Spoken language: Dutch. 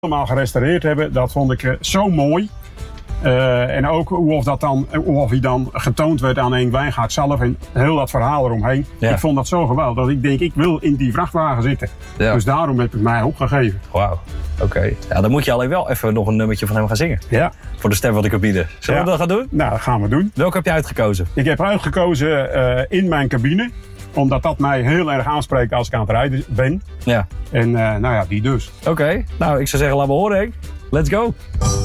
helemaal gerestaureerd hebben, dat vond ik zo mooi. En ook hoe hij dan getoond werd aan Henk Wijngaard zelf en heel dat verhaal eromheen. Ja. Ik vond dat zo geweldig dat ik denk, ik wil in die vrachtwagen zitten. Ja. Dus daarom heb ik mij opgegeven. Wauw, oké. Ja, dan moet je alleen wel even nog een nummertje van hem gaan zingen. Ja. Voor de stem wat ik kan bieden. Zullen we dat gaan doen? Nou, dat gaan we doen. Welke heb je uitgekozen? Ik heb uitgekozen In Mijn Cabine. Omdat dat mij heel erg aanspreekt als ik aan het rijden ben. Ja. En nou ja, die dus. Oké. Nou, ik zou zeggen, laat me horen, Henk. Let's go.